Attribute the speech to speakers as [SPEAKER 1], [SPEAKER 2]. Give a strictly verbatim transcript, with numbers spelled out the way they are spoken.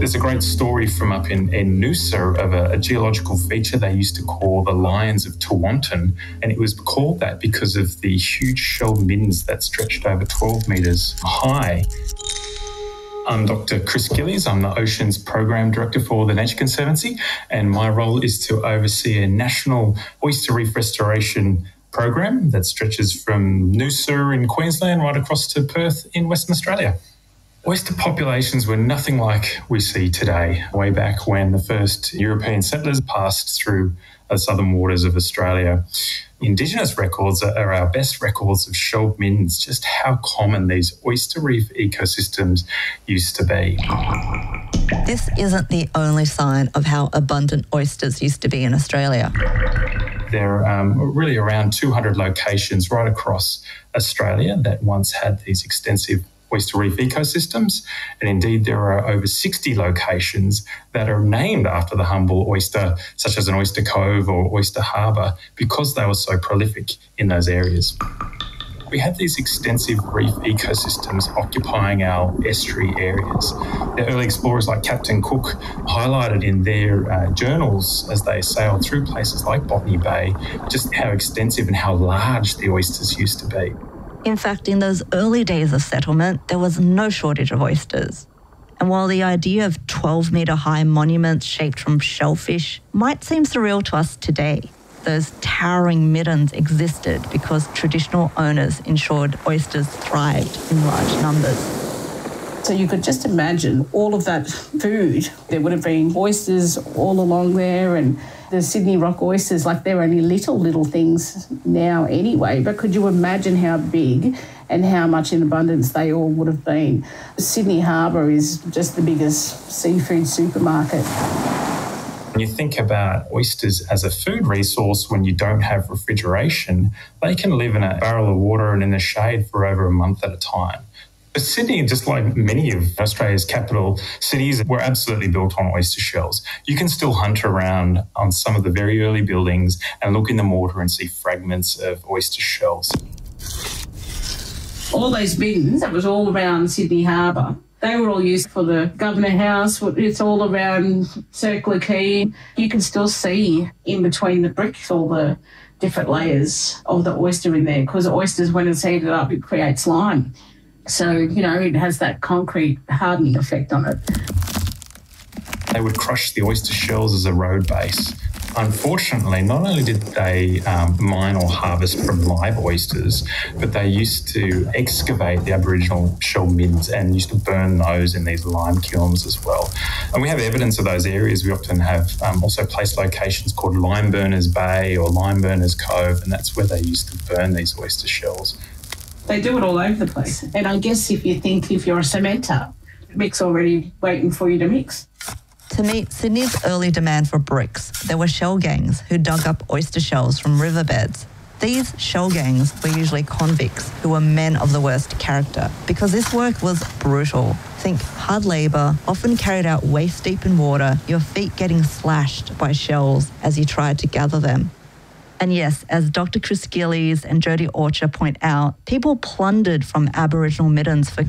[SPEAKER 1] there's a great story from up in, in Noosa of a, a geological feature they used to call the Lions of Tewantin, and it was called that because of the huge shelled middens that stretched over twelve metres high. I'm Doctor Chris Gillies. I'm the Oceans Program Director for the Nature Conservancy, and my role is to oversee a national oyster reef restoration program that stretches from Noosa in Queensland right across to Perth in Western Australia. Oyster populations were nothing like we see today, way back when the first European settlers passed through the southern waters of Australia. Indigenous records are our best records of shelled middens, just how common these oyster reef ecosystems used to be.
[SPEAKER 2] This isn't the only sign of how abundant oysters used to be in Australia.
[SPEAKER 1] There are um, really around two hundred locations right across Australia that once had these extensive oyster reef ecosystems, and indeed there are over sixty locations that are named after the humble oyster, such as an oyster cove or oyster harbour, because they were so prolific in those areas. We have these extensive reef ecosystems occupying our estuary areas. The early explorers like Captain Cook highlighted in their uh, journals as they sailed through places like Botany Bay just how extensive and how large the oysters used to be.
[SPEAKER 2] In fact, in those early days of settlement, there was no shortage of oysters. And while the idea of twelve metre high monuments shaped from shellfish might seem surreal to us today, those towering middens existed because traditional owners ensured oysters thrived in large numbers.
[SPEAKER 3] So you could just imagine all of that food. There would have been oysters all along there, and the Sydney Rock oysters, like they're only little, little things now anyway, but could you imagine how big and how much in abundance they all would have been? Sydney Harbour is just the biggest seafood supermarket.
[SPEAKER 1] When you think about oysters as a food resource when you don't have refrigeration, they can live in a barrel of water and in the shade for over a month at a time. Sydney, just like many of Australia's capital cities, were absolutely built on oyster shells. You can still hunt around on some of the very early buildings and look in the mortar and see fragments of oyster shells.
[SPEAKER 3] All those bins, that was all around Sydney Harbour. They were all used for the Governor House. It's all around Circular Quay. You can still see in between the bricks all the different layers of the oyster in there, because oysters, when it's heated up, it creates lime. So, you know, it has that concrete hardening effect on it.
[SPEAKER 1] They would crush the oyster shells as a road base. Unfortunately, not only did they um, mine or harvest from live oysters, but they used to excavate the Aboriginal shell middens and used to burn those in these lime kilns as well. And we have evidence of those areas. We often have um, also place locations called Lime Burners Bay or Lime Burners Cove, and that's where they used to burn these oyster shells.
[SPEAKER 3] They do it all over the place. And I guess if you think if you're a cementer, brick's already waiting for you to mix.
[SPEAKER 2] To meet Sydney's early demand for bricks, there were shell gangs who dug up oyster shells from riverbeds. These shell gangs were usually convicts who were men of the worst character because this work was brutal. Think hard labour, often carried out waist deep in water, your feet getting slashed by shells as you tried to gather them. And yes, as Doctor Chris Gillies and Jodie Orcher point out, people plundered from Aboriginal middens for